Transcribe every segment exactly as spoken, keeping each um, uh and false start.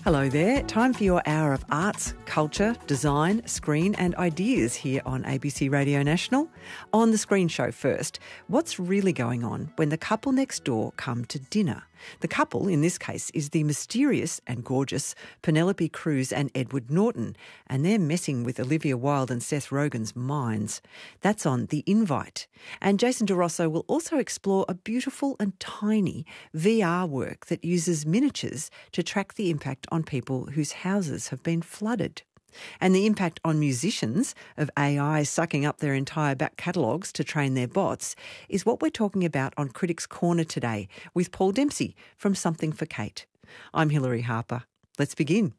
Hello there. Time for your hour of arts, culture, design, screen and ideas here on A B C Radio National. On the Screen Show first, what's really going on when the couple next door come to dinner? The couple, in this case, is the mysterious and gorgeous Penelope Cruz and Edward Norton, and they're messing with Olivia Wilde and Seth Rogen's minds. That's on The Invite. And Jason DeRosso will also explore a beautiful and tiny V R work that uses miniatures to track the impact on people whose houses have been flooded. And the impact on musicians of A I sucking up their entire back catalogues to train their bots is what we're talking about on Critics Corner today with Paul Dempsey from Something for Kate. I'm Hilary Harper. Let's begin.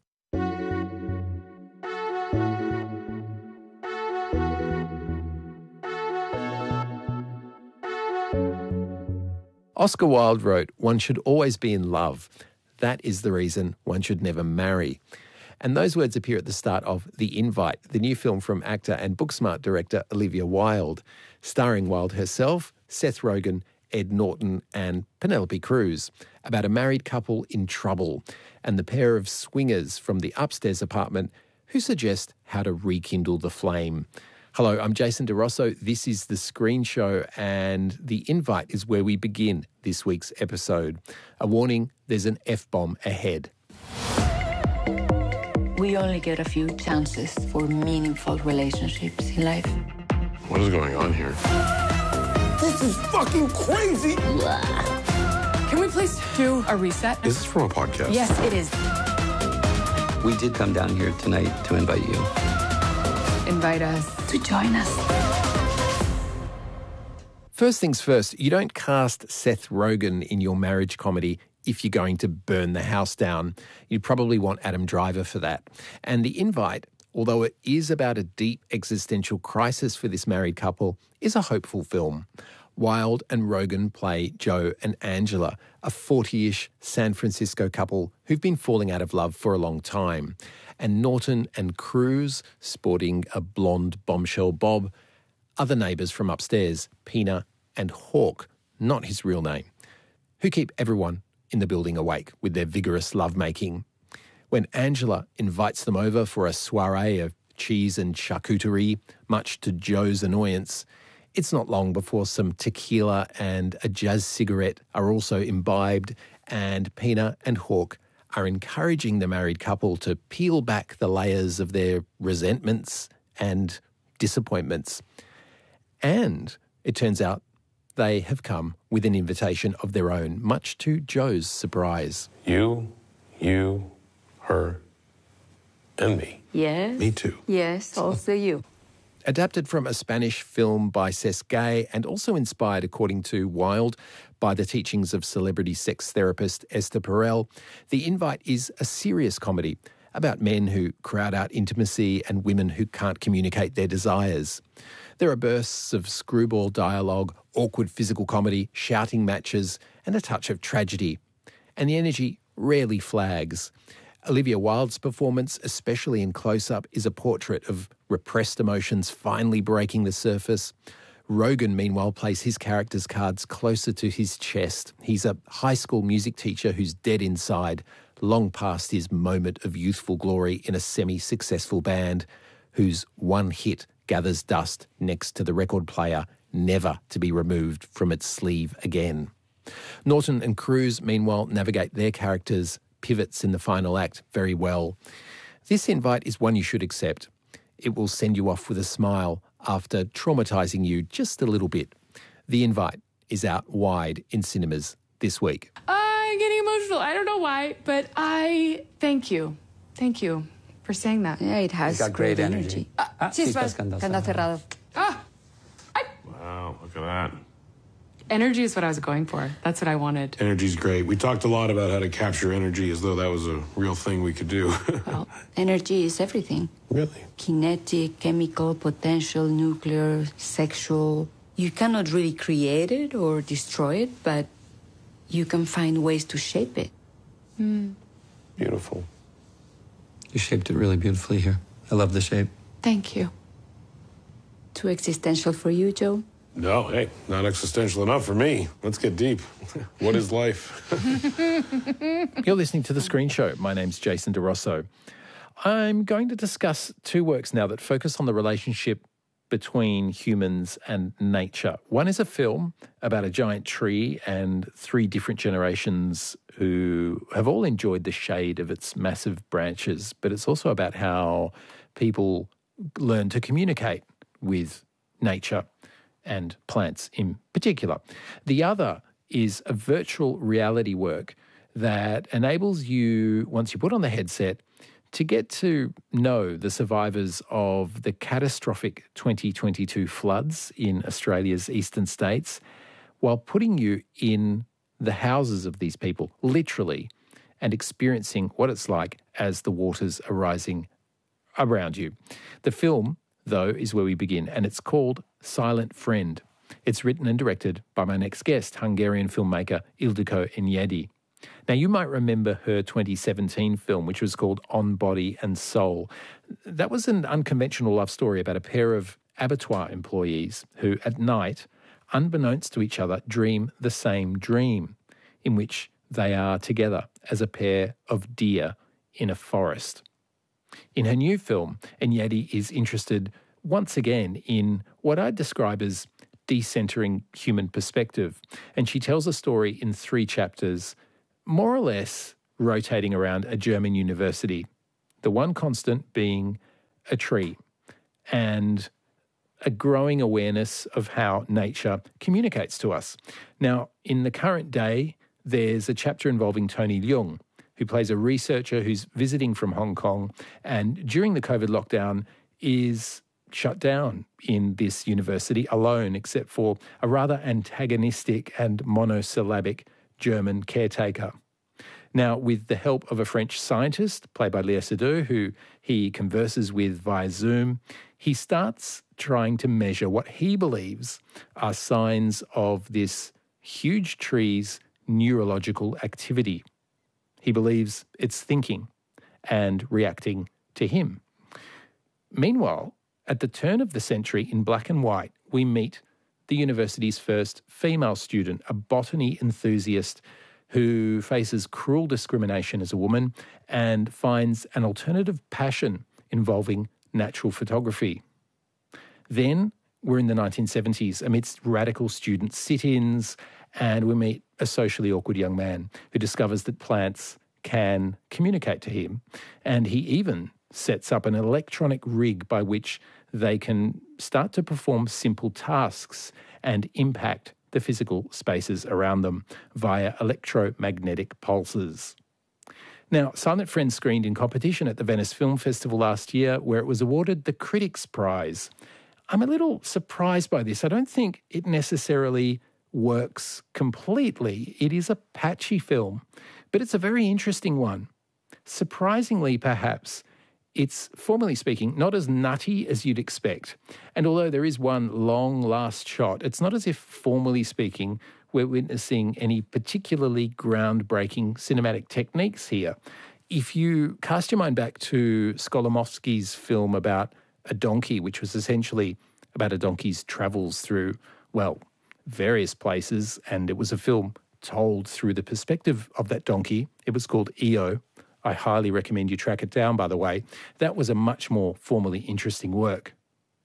Oscar Wilde wrote, "One should always be in love. That is the reason one should never marry." And those words appear at the start of The Invite, the new film from actor and Booksmart director Olivia Wilde, starring Wilde herself, Seth Rogen, Ed Norton and Penelope Cruz, about a married couple in trouble and the pair of swingers from the upstairs apartment who suggest how to rekindle the flame. Hello, I'm Jason DeRosso. This is The Screen Show, and The Invite is where we begin this week's episode. A warning, there's an F-bomb ahead. We only get a few chances for meaningful relationships in life. What is going on here? This is fucking crazy! Can we please do a reset? Is this from a podcast? Yes, it is. We did come down here tonight to invite you. Invite us. To join us. First things first, you don't cast Seth Rogen in your marriage comedy if you're going to burn the house down. You'd probably want Adam Driver for that. And The Invite, although it is about a deep existential crisis for this married couple, is a hopeful film. Wilde and Rogen play Joe and Angela, a forty-ish San Francisco couple who've been falling out of love for a long time. And Norton and Cruz, sporting a blonde bombshell bob, are the neighbours from upstairs, Pina and Hawk, not his real name, who keep everyone in the building awake with their vigorous lovemaking. When Angela invites them over for a soiree of cheese and charcuterie, much to Joe's annoyance, it's not long before some tequila and a jazz cigarette are also imbibed, and Pina and Hawk are encouraging the married couple to peel back the layers of their resentments and disappointments. And it turns out they have come with an invitation of their own, much to Joe's surprise. You, you, her, and me. Yes. Me too. Yes, also you. Adapted from a Spanish film by Cesc Gay and also inspired, according to Wilde, by the teachings of celebrity sex therapist Esther Perel, The Invite is a serious comedy about men who crowd out intimacy and women who can't communicate their desires. There are bursts of screwball dialogue, awkward physical comedy, shouting matches, and a touch of tragedy. And the energy rarely flags. Olivia Wilde's performance, especially in close-up, is a portrait of repressed emotions finally breaking the surface. Rogen, meanwhile, plays his character's cards closer to his chest. He's a high school music teacher who's dead inside, long past his moment of youthful glory in a semi-successful band, whose one hit gathers dust next to the record player, never to be removed from its sleeve again. Norton and Cruz, meanwhile, navigate their characters' pivots in the final act very well. This invite is one you should accept. It will send you off with a smile after traumatising you just a little bit. The Invite is out wide in cinemas this week. I'm getting emotional. I don't know why, but I thank you. Thank you for saying that. Yeah, it has got great, great energy. energy. Ah, Chispas, candado. candado cerrado. Ah, I, Wow, look at that. energy is what I was going for. That's what I wanted. Energy's great. We talked a lot about how to capture energy as though that was a real thing we could do. Well, energy is everything. Really? Kinetic, chemical, potential, nuclear, sexual. You cannot really create it or destroy it, but you can find ways to shape it. Mm. Beautiful. You shaped it really beautifully here. I love the shape. Thank you. Too existential for you, Joe? No, hey, not existential enough for me. Let's get deep. What is life? You're listening to The Screen Show. My name's Jason DeRosso. I'm going to discuss two works now that focus on the relationship between humans and nature. One is a film about a giant tree and three different generations who have all enjoyed the shade of its massive branches, but it's also about how people learn to communicate with nature and plants in particular. The other is a virtual reality work that enables you, once you put on the headset, to get to know the survivors of the catastrophic twenty twenty-two floods in Australia's eastern states while putting you in the houses of these people, literally, and experiencing what it's like as the waters are rising around you. The film, though, is where we begin, and it's called Silent Friend. It's written and directed by my next guest, Hungarian filmmaker Ildikó Enyedi. Now, you might remember her twenty seventeen film, which was called On Body and Soul. That was an unconventional love story about a pair of abattoir employees who, at night, unbeknownst to each other, dream the same dream, in which they are together as a pair of deer in a forest. In her new film, Enyedi is interested once again in what I'd describe as decentering human perspective, and she tells a story in three chapters, more or less rotating around a German university, the one constant being a tree and a growing awareness of how nature communicates to us. Now, in the current day, there's a chapter involving Tony Leung, who plays a researcher who's visiting from Hong Kong and during the COVID lockdown is shut down in this university alone, except for a rather antagonistic and monosyllabic German caretaker. Now, with the help of a French scientist, played by Léa Seydoux, who he converses with via Zoom, he starts trying to measure what he believes are signs of this huge tree's neurological activity. He believes it's thinking and reacting to him. Meanwhile, at the turn of the century in black and white, we meet the university's first female student, a botany enthusiast who faces cruel discrimination as a woman and finds an alternative passion involving natural photography. Then we're in the nineteen seventies amidst radical student sit-ins, and we meet a socially awkward young man who discovers that plants can communicate to him, and he even sets up an electronic rig by which they can start to perform simple tasks and impact the physical spaces around them via electromagnetic pulses. Now, Silent Friend screened in competition at the Venice Film Festival last year, where it was awarded the Critics' Prize. I'm a little surprised by this. I don't think it necessarily works completely. It is a patchy film, but it's a very interesting one. Surprisingly, perhaps, it's, formally speaking, not as nutty as you'd expect. And although there is one long last shot, it's not as if, formally speaking, we're witnessing any particularly groundbreaking cinematic techniques here. If you cast your mind back to Skolomovsky's film about a donkey, which was essentially about a donkey's travels through, well, various places, and it was a film told through the perspective of that donkey. It was called E O. I highly recommend you track it down, by the way. That was a much more formally interesting work.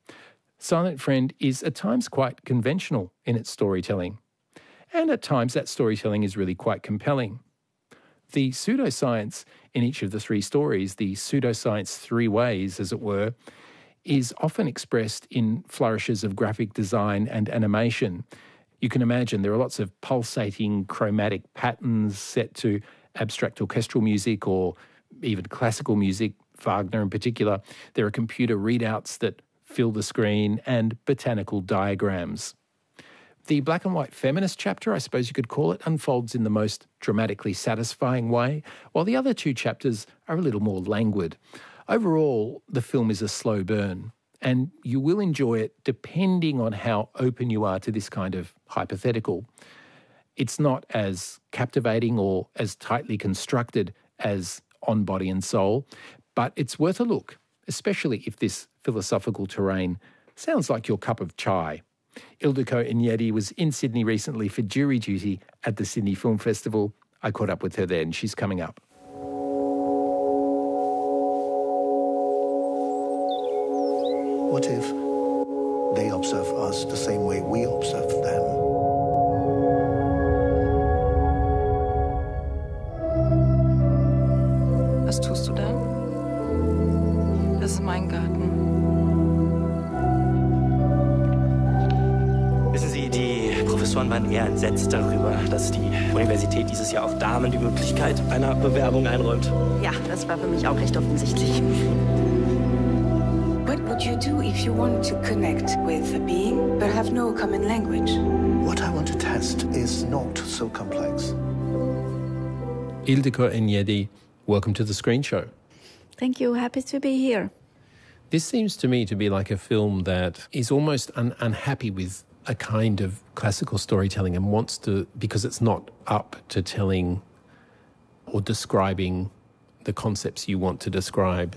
Silent Friend is at times quite conventional in its storytelling, and at times that storytelling is really quite compelling. The pseudoscience in each of the three stories, the pseudoscience three ways, as it were, is often expressed in flourishes of graphic design and animation. You can imagine there are lots of pulsating chromatic patterns set to abstract orchestral music or even classical music, Wagner in particular. There are computer readouts that fill the screen and botanical diagrams. The black and white feminist chapter, I suppose you could call it, unfolds in the most dramatically satisfying way, while the other two chapters are a little more languid. Overall, the film is a slow burn, and you will enjoy it depending on how open you are to this kind of hypothetical. It's not as captivating or as tightly constructed as On Body and Soul, but it's worth a look, especially if this philosophical terrain sounds like your cup of chai. Ildiko Enyedi was in Sydney recently for jury duty at the Sydney Film Festival. I caught up with her then. She's coming up. What if they observe us the same way we observe them? Was tust du da? Das ist mein Garten. Wissen Sie, die Professoren waren eher entsetzt darüber, dass die Universität dieses Jahr auch Damen die Möglichkeit einer Bewerbung einräumt. Ja, das war für mich auch recht offensichtlich. What would you do if you want to connect with a being but have no common language? What I want to test is not so complex. Ildiko Enyedi, welcome to the Screen Show. Thank you. Happy to be here. This seems to me to be like a film that is almost un- unhappy with a kind of classical storytelling and wants to, because it's not up to telling or describing the concepts you want to describe.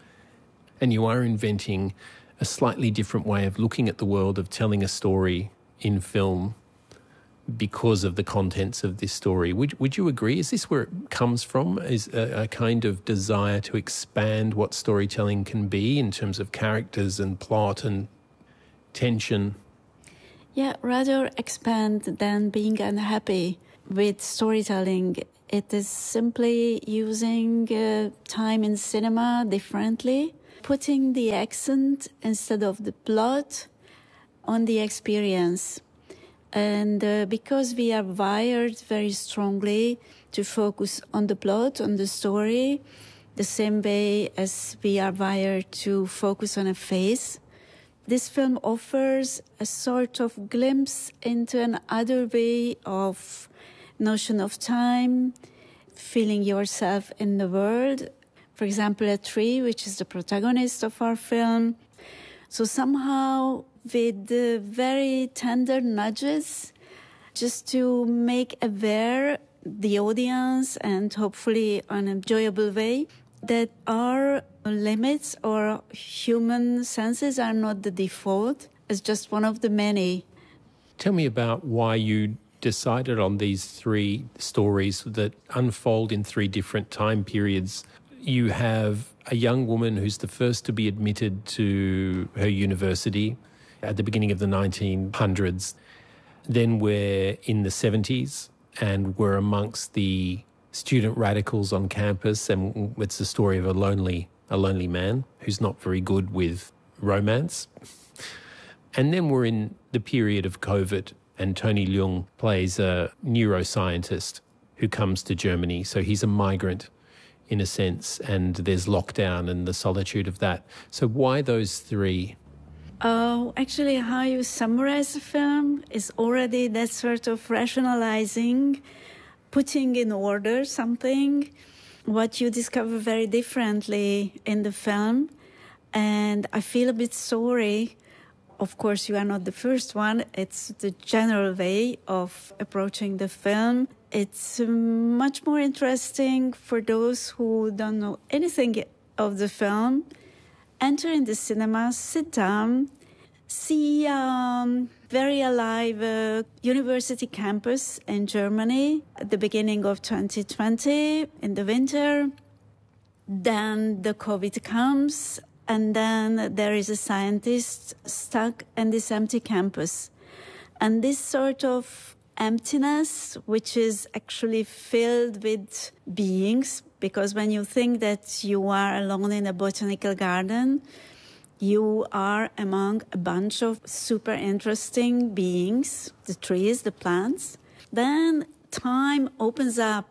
And you are inventing a slightly different way of looking at the world, of telling a story in film because of the contents of this story. Would would you agree? Is this where it comes from? Is a, a kind of desire to expand what storytelling can be in terms of characters and plot and tension? Yeah, rather expand than being unhappy with storytelling. It is simply using uh, time in cinema differently, putting the accent instead of the plot on the experience. And uh, because we are wired very strongly to focus on the plot, on the story, the same way as we are wired to focus on a face, this film offers a sort of glimpse into another way of notion of time, feeling yourself in the world. For example, a tree, which is the protagonist of our film. So somehow, with the very tender nudges, just to make aware the audience, and hopefully on an enjoyable way, that our limits or human senses are not the default. It's just one of the many. Tell me about why you decided on these three stories that unfold in three different time periods. You have a young woman who's the first to be admitted to her university at the beginning of the nineteen hundreds. Then we're in the seventies and we're amongst the student radicals on campus, and it's the story of a lonely a lonely man who's not very good with romance. And then we're in the period of COVID, and Tony Leung plays a neuroscientist who comes to Germany. So he's a migrant in a sense, and there's lockdown and the solitude of that. So why those three? Oh, actually, how you summarize the film is already that sort of rationalizing, putting in order something, what you discover very differently in the film. And I feel a bit sorry. Of course, you are not the first one. It's the general way of approaching the film. It's much more interesting for those who don't know anything of the film. Enter in the cinema, sit down, see um, very alive uh, university campus in Germany at the beginning of twenty twenty in the winter. Then the COVID comes, and then there is a scientist stuck in this empty campus. And this sort of emptiness, which is actually filled with beings, because when you think that you are alone in a botanical garden, you are among a bunch of super interesting beings, the trees, the plants. Then time opens up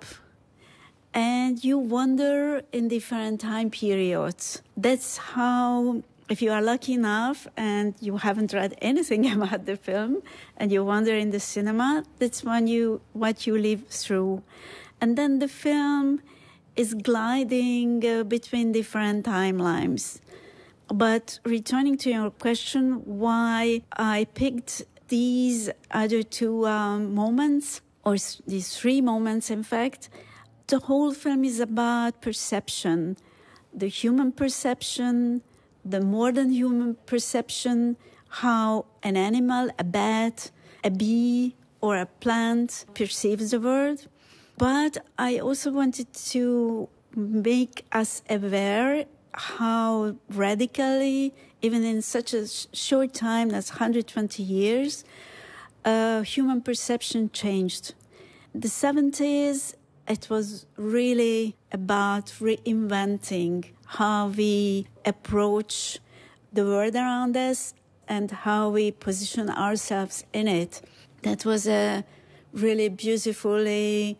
and you wander in different time periods. That's how, if you are lucky enough and you haven't read anything about the film and you wander in the cinema, that's when you what you live through. And then the film is gliding uh, between different timelines. But returning to your question, why I picked these other two um, moments, or these three moments, in fact, the whole film is about perception, the human perception, the more than human perception, how an animal, a bat, a bee, or a plant perceives the world. But I also wanted to make us aware how radically, even in such a short time as one hundred twenty years, uh, human perception changed. The seventies, it was really about reinventing how we approach the world around us and how we position ourselves in it. That was a really beautifully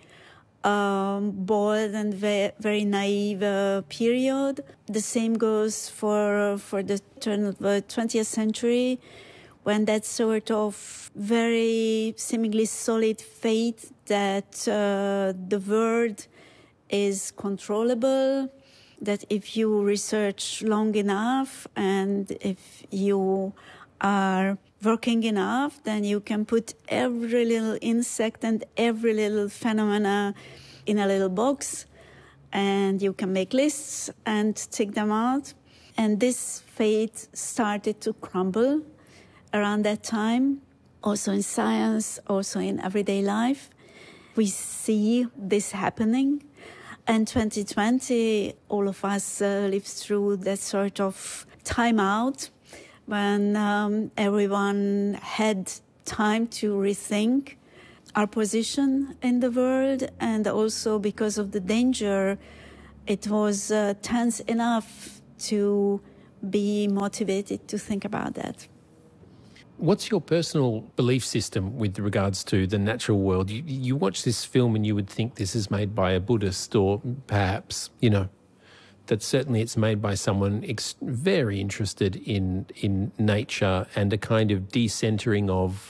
um, bold and very, very naive uh, period. The same goes for for the turn of the twentieth century, when that sort of very seemingly solid faith that uh, the world is controllable, that if you research long enough and if you are working enough, then you can put every little insect and every little phenomena in a little box, and you can make lists and tick them out. And this faith started to crumble around that time, also in science, also in everyday life. We see this happening. And twenty twenty, all of us uh, lived through that sort of time out when um, everyone had time to rethink our position in the world. And also because of the danger, it was uh, tense enough to be motivated to think about that. What's your personal belief system with regards to the natural world? You, you watch this film and you would think this is made by a Buddhist, or perhaps, you know, that certainly it's made by someone ex- very interested in in nature and a kind of decentering of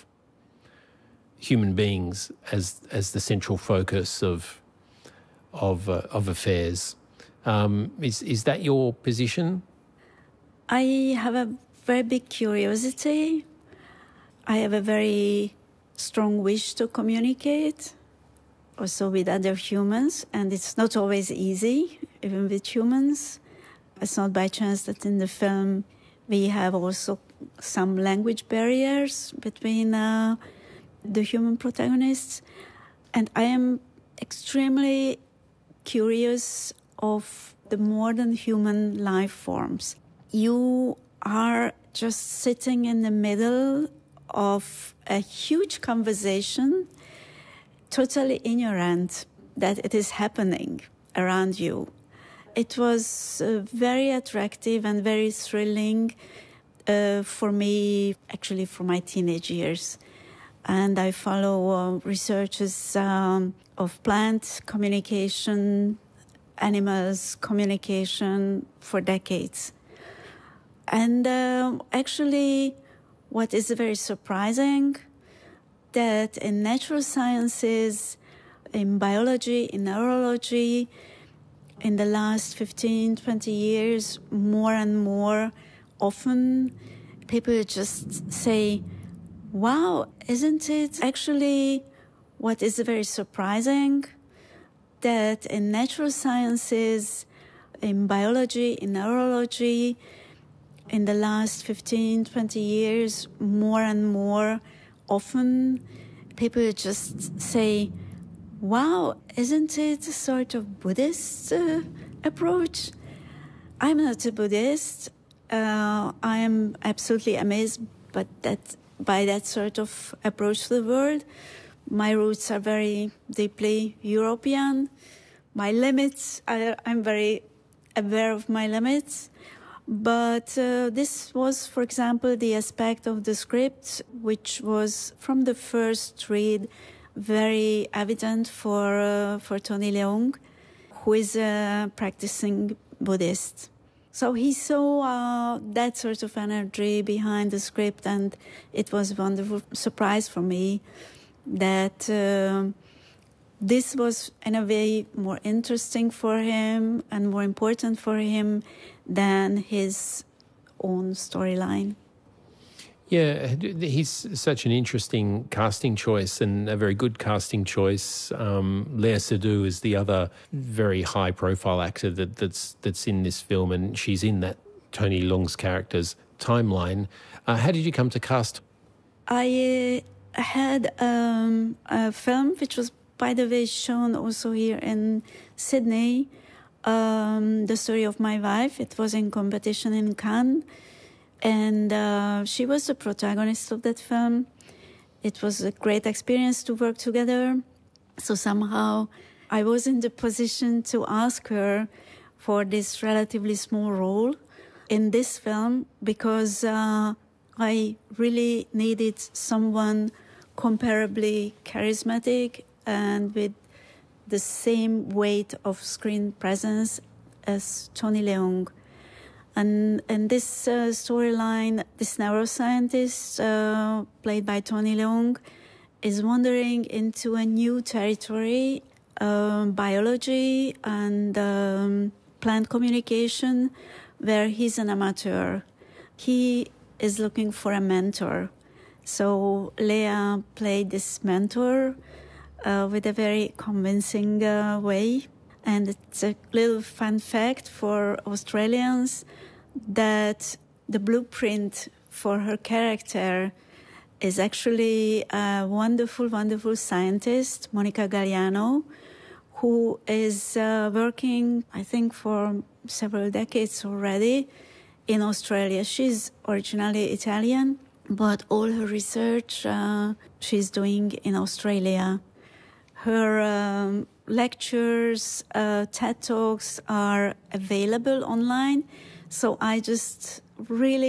human beings as as the central focus of of uh, of affairs. Um, is is that your position? I have a very big curiosity. I have a very strong wish to communicate also with other humans, and it's not always easy, even with humans. It's not by chance that in the film we have also some language barriers between uh, the human protagonists. And I am extremely curious of the modern human life forms. You are just sitting in the middle of a huge conversation, totally ignorant that it is happening around you. It was uh, very attractive and very thrilling uh, for me, actually for my teenage years. And I follow uh, researches um, of plant communication, animals communication for decades. And uh, actually, what is very surprising, that in natural sciences, in biology, in neurology, in the last fifteen, twenty years, more and more often, people just say, wow, isn't it actually what is very surprising, that in natural sciences, in biology, in neurology, in the last fifteen, twenty years, more and more often, people just say, wow, isn't it a sort of Buddhist uh, approach? I'm not a Buddhist. Uh, I am absolutely amazed but that, by that sort of approach to the world. My roots are very deeply European. My limits, I, I'm very aware of my limits. But uh, this was, for example, the aspect of the script, which was from the first read very evident for uh, for Tony Leung, who is a practicing Buddhist. So he saw uh, that sort of energy behind the script, and it was a wonderful surprise for me that uh, this was, in a way, more interesting for him and more important for him than his own storyline. Yeah, he's such an interesting casting choice and a very good casting choice. Um, Léa Seydoux is the other very high-profile actor that, that's that's in this film, and she's in that Tony Leung's character's timeline. Uh, how did you come to cast? I uh, had um, a film which was, by the way, shown also here in Sydney, um, The Story of My Wife. It was in competition in Cannes, and uh, she was the protagonist of that film. It was a great experience to work together. So somehow I was in the position to ask her for this relatively small role in this film because uh, I really needed someone comparably charismatic and with the same weight of screen presence as Tony Leung. And in this uh, storyline, this neuroscientist, uh, played by Tony Leung, is wandering into a new territory, um, biology and um, plant communication, where he's an amateur. He is looking for a mentor. So Leah played this mentor uh, with a very convincing uh, way. And it's a little fun fact for Australians that the blueprint for her character is actually a wonderful, wonderful scientist, Monica Galliano, who is uh, working, I think, for several decades already in Australia. She's originally Italian, but all her research uh, she's doing in Australia. Her um, lectures, uh, TED Talks are available online. So I just really